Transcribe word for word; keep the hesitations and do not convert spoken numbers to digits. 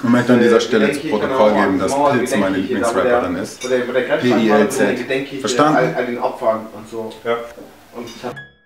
Ich möchte an dieser Stelle zu Protokoll geben, dass Pilz meine Lieblingsrapperin ist. P I L Z. Verstanden? All den Opfern und so. Ja. Und